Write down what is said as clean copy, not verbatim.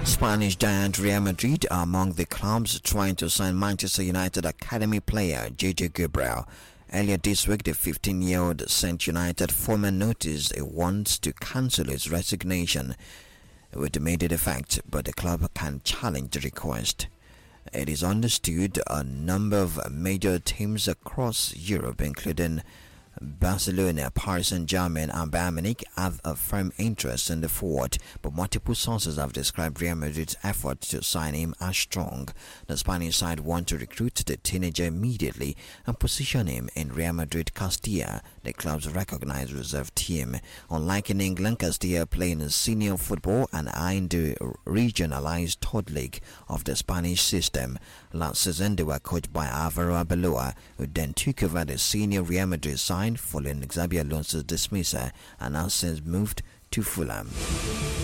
Spanish giant Real Madrid are among the clubs trying to sign Manchester United academy player JJ Gabriel. Earlier this week, the 15-year-old sent United former notice he wants to cancel his resignation with immediate effect, but the club can challenge the request. It is understood a number of major teams across Europe, including Barcelona, Paris Saint-Germain and Bayern Munich, have a firm interest in the forward, but multiple sources have described Real Madrid's effort to sign him as strong. The Spanish side want to recruit the teenager immediately and position him in Real Madrid Castilla, the club's recognized reserve team. Unlike in England, Castilla play in senior football and are in the regionalized third league of the Spanish system. Last season, they were coached by Alvaro Arbeloa, who then took over the senior Real Madrid side following Xabi Alonso's dismissal and has since moved to Fulham.